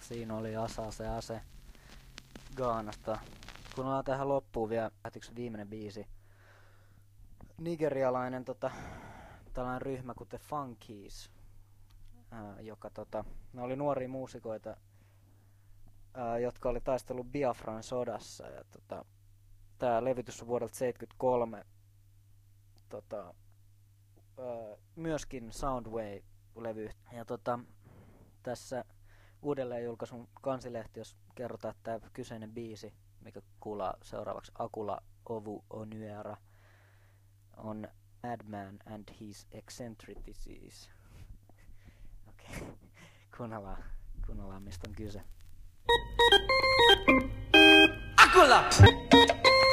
Siinä oli se ase Ghanasta. Kuunnellaan tähän loppuun vielä viimeinen biisi. Nigerialainen tällainen ryhmä kuin The Funkies, joka ne oli nuoria muusikoita, jotka oli taistellut Biafran sodassa, ja tää levytys on vuodelta 1973, myöskin Soundwave-levy, ja tässä uudelleen julkaisun kansilehtiössä kerrotaan, että tämä kyseinen biisi, mikä kuulaa seuraavaksi Akula Ovu Onyera, on Madman and His Eccentricities. Okei, kuunnellaan mistä on kyse. Akula!